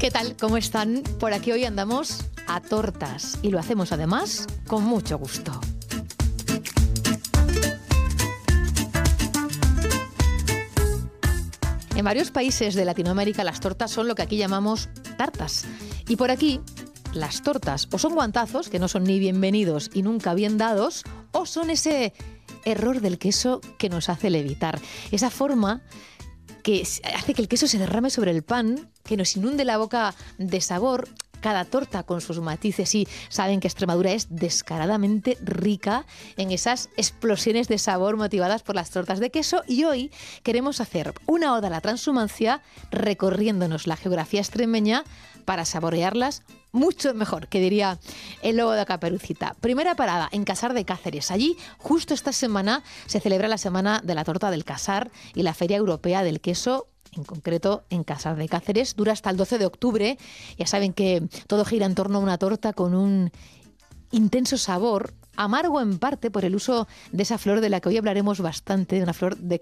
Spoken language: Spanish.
¿Qué tal? ¿Cómo están? Por aquí hoy andamos a tortas y lo hacemos además con mucho gusto. En varios países de Latinoamérica las tortas son lo que aquí llamamos tartas. Y por aquí las tortas o son guantazos, que no son ni bienvenidos y nunca bien dados, o son ese error del queso que nos hace levitar. Esa forma que hace que el queso se derrame sobre el pan, que nos inunde la boca de sabor. Cada torta con sus matices, y saben que Extremadura es descaradamente rica en esas explosiones de sabor motivadas por las tortas de queso, y hoy queremos hacer una oda a la transhumancia recorriéndonos la geografía extremeña para saborearlas mucho mejor, que diría el lobo de Caperucita. Primera parada en Casar de Cáceres. Allí, justo esta semana, se celebra la Semana de la Torta del Casar y la Feria Europea del Queso, en concreto en Casar de Cáceres. Dura hasta el 12 de octubre. Ya saben que todo gira en torno a una torta con un intenso sabor, amargo en parte por el uso de esa flor de la que hoy hablaremos bastante, de una flor de